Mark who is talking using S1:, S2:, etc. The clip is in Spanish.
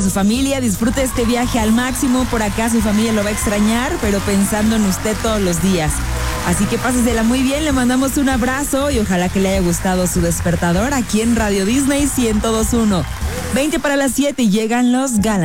S1: su familia, disfrute este viaje al máximo. Por acá su familia lo va a extrañar, pero pensando en usted todos los días. Así que pásesela muy bien, le mandamos un abrazo y ojalá que le haya gustado su despertador aquí en Radio Disney 102.1. 20 para las 7 y llegan los galas.